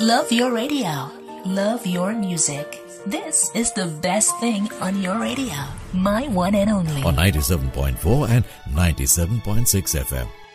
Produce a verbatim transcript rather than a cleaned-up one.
Love your radio. Love your music. This is the best thing on your radio. My one and only. On ninety-seven point four and ninety-seven point six F M.